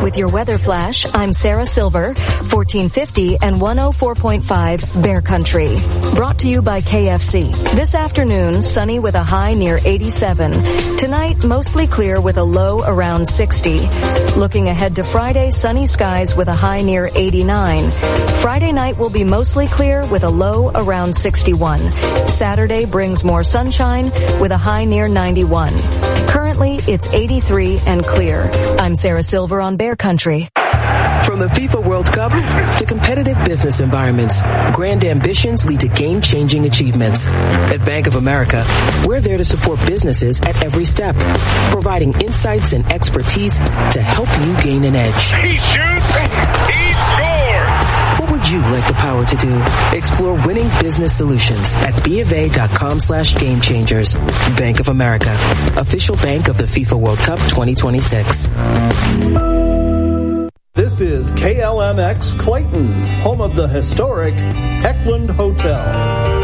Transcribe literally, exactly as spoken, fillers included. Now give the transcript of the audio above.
With your weather flash, I'm Sarah Silver, fourteen fifty and one oh four point five Bear Country. Brought to you by K F C. This afternoon, sunny with a high near eighty-seven. Tonight, mostly clear with a low around sixty. Looking ahead to Friday, sunny skies with a high near eighty-nine. Friday night will be mostly clear with a low around sixty-one. Saturday brings more sunshine with a high near ninety-one. Currently, it's eighty-three and clear. I'm Sarah Silver on Bear Country. From the FIFA World Cup to competitive business environments, grand ambitions lead to game-changing achievements. At Bank of America, we're there to support businesses at every step, providing insights and expertise to help you gain an edge. He shoots, he scores! What would you like the power to do? Explore winning business solutions at BofA.com slash game changers. Bank of America, official bank of the FIFA World Cup twenty twenty-six. This is K L M X Clayton, home of the historic Heckland Hotel.